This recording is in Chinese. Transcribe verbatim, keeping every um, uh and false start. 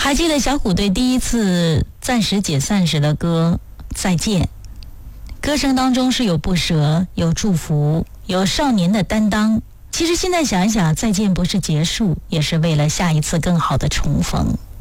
还记得小虎队第一次暂时解散时的歌《再见》，歌声当中是有不舍，有祝福，有少年的担当。其实现在想一想，再见不是结束，也是为了下一次更好的重逢。